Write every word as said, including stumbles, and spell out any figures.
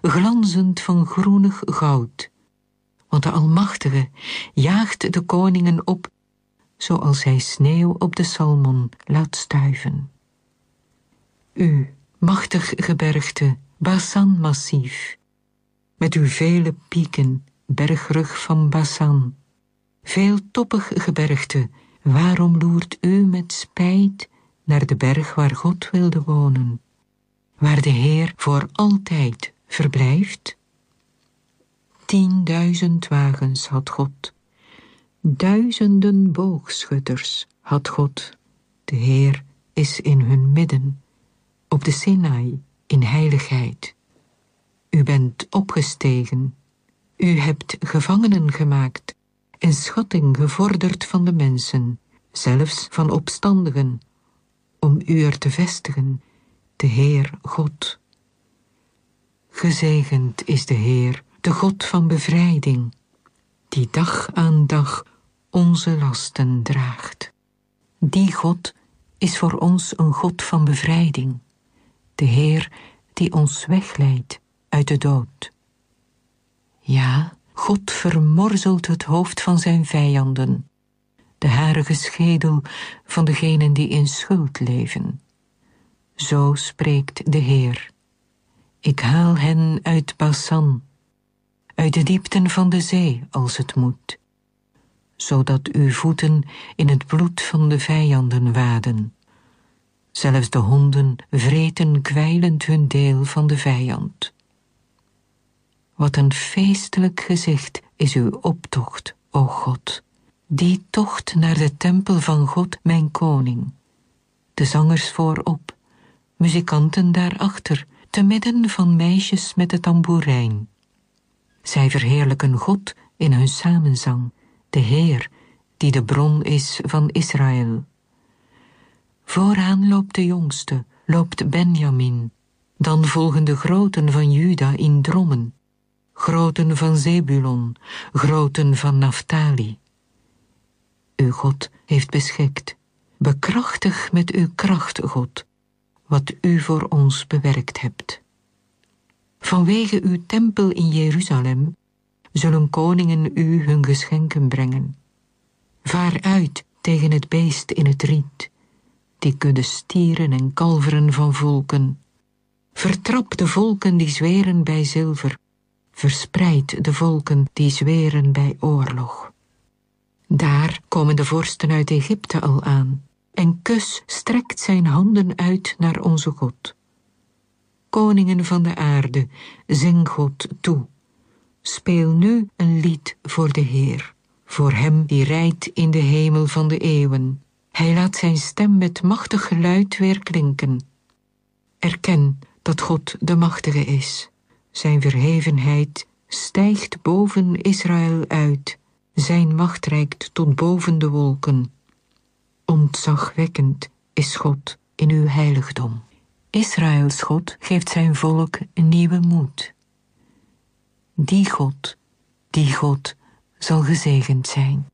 glanzend van groenig goud. Want de Almachtige jaagt de koningen op, zoals hij sneeuw op de Salmon laat stuiven. U, machtig gebergte, Basan-massief, met uw vele pieken, bergrug van Basan. Veeltoppig gebergte, waarom loert u met spijt naar de berg waar God wilde wonen, waar de Heer voor altijd verblijft? Tienduizend wagens had God, duizenden boogschutters had God. De Heer is in hun midden, op de Sinaï in heiligheid. U bent opgestegen, u hebt gevangenen gemaakt en schatting gevorderd van de mensen, zelfs van opstandigen, om u er te vestigen, de Heer God. Gezegend is de Heer, de God van bevrijding, die dag aan dag onze lasten draagt. Die God is voor ons een God van bevrijding, de Heer die ons wegleidt uit de dood. Ja, God vermorzelt het hoofd van zijn vijanden, de harige schedel van degenen die in schuld leven. Zo spreekt de Heer. Ik haal hen uit Basan, uit de diepten van de zee als het moet, zodat uw voeten in het bloed van de vijanden waden. Zelfs de honden vreten kwijlend hun deel van de vijand. Wat een feestelijk gezicht is uw optocht, o God, die tocht naar de tempel van God, mijn koning. De zangers voorop, muzikanten daarachter, te midden van meisjes met de tamboerijn. Zij verheerlijken God in hun samenzang, de Heer, die de bron is van Israël. Vooraan loopt de jongste, loopt Benjamin. Dan volgen de groten van Juda in drommen, groten van Zebulon, groten van Naphtali. Uw God heeft beschikt. Bekrachtig met uw kracht, God, wat u voor ons bewerkt hebt. Vanwege uw tempel in Jeruzalem zullen koningen u hun geschenken brengen. Vaar uit tegen het beest in het riet, die kudde stieren en kalveren van volken. Vertrap de volken die zweren bij zilver, verspreid de volken die zweren bij oorlog. Daar komen de vorsten uit Egypte al aan, en Kus strekt zijn handen uit naar onze God. Koningen van de aarde, zing God toe. Speel nu een lied voor de Heer, voor hem die rijdt in de hemel van de eeuwen. Hij laat zijn stem met machtig geluid weer klinken. Erken dat God de machtige is. Zijn verhevenheid stijgt boven Israël uit. Zijn macht reikt tot boven de wolken. Ontzagwekkend is God in uw heiligdom. Israëls God geeft zijn volk een nieuwe moed. Die God, die God zal gezegend zijn.